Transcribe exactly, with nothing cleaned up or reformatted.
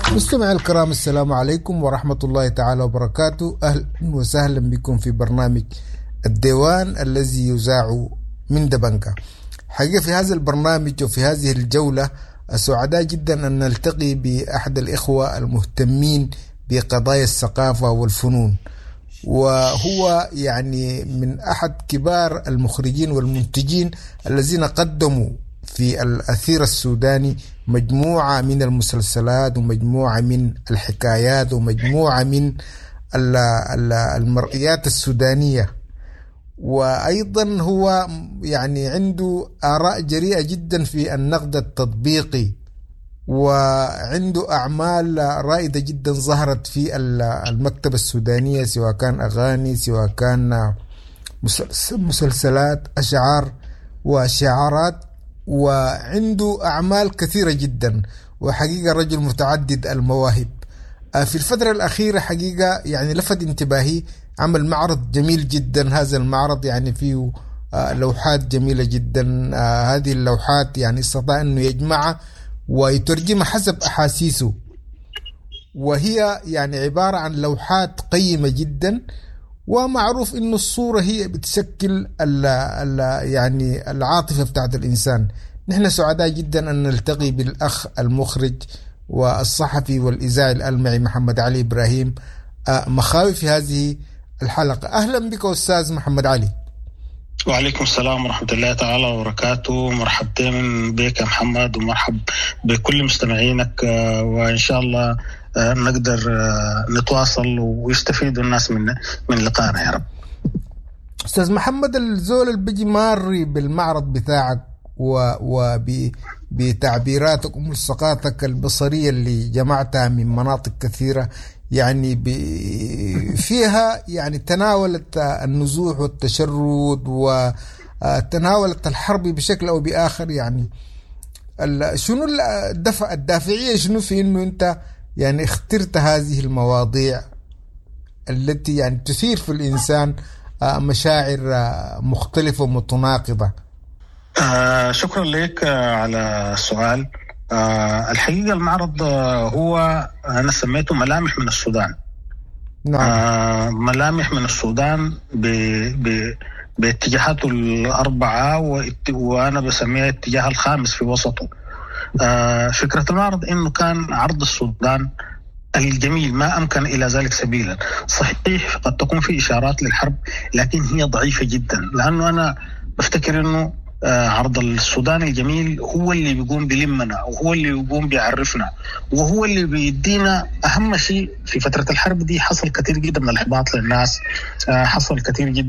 مستمعي الكرام، السلام عليكم ورحمة الله تعالى وبركاته. أهلا وسهلا بكم في برنامج الديوان الذي يذاع من دبنكة. حقيقة في هذا البرنامج وفي هذه الجولة سعداء جدا أن نلتقي بأحد الإخوة المهتمين بقضايا الثقافة والفنون، وهو يعني من أحد كبار المخرجين والمنتجين الذين قدموا في الأثير السوداني مجموعة من المسلسلات ومجموعة من الحكايات ومجموعة من المرئيات السودانية. وأيضا هو يعني عنده آراء جريئة جدا في النقد التطبيقي، وعنده أعمال رائدة جدا ظهرت في المكتبة السودانية، سواء كان أغاني سواء كان مسلسلات أشعار وشعارات، وعنده أعمال كثيرة جدا، وحقيقة رجل متعدد المواهب. في الفترة الأخيرة حقيقة يعني لفت انتباهي عمل معرض جميل جدا. هذا المعرض يعني فيه لوحات جميلة جدا. هذه اللوحات يعني استطاع أنه يجمعها ويترجمها حسب أحاسيسه، وهي يعني عبارة عن لوحات قيمة جدا، ومعروف إنه الصورة هي بتشكل ال ال يعني العاطفة بتاعت الإنسان. نحن سعداء جدا أن نلتقي بالأخ المخرج والصحفي والإذاعي الألمعي محمد علي إبراهيم مخاوي في هذه الحلقة. أهلا بك أستاذ محمد علي. وعليكم السلام ورحمة الله تعالى وبركاته. مرحبتين بك يا محمد، ومرحب بكل مستمعينك، وإن شاء الله نقدر نتواصل ويستفيدوا الناس من من لقائنا يا رب. أستاذ محمد، الزول اللي بيجي ماري بالمعرض بتاعك وبتعبيراتك وملصقاتك البصرية اللي جمعتها من مناطق كثيرة، يعني فيها يعني تناولت النزوح والتشرد وتناولت الحرب بشكل أو بآخر. يعني شنو الدفع الدافعية شنو في إنه أنت يعني اخترت هذه المواضيع التي يعني تثير في الإنسان مشاعر مختلفة ومتناقضة؟ آه شكرا لك على السؤال. آه الحقيقة المعرض هو أنا سميته ملامح من السودان. نعم. آه ملامح من السودان ب ب باتجاهاته الأربعة، وأنا بسميها اتجاه الخامس في وسطه. آه فكرة المعرض إنه كان عرض السودان الجميل ما أمكن إلى ذلك سبيلا. صحيح قد تكون في إشارات للحرب، لكن هي ضعيفة جدا، لأنه أنا بفتكر إنه آه عرض السودان الجميل هو اللي بيقوم بلمنا، وهو اللي بيقوم بيعرفنا، وهو اللي بيدينا أهم شيء. في فترة الحرب دي حصل كثير جدا من الإحباط للناس، آه حصل كثير جدا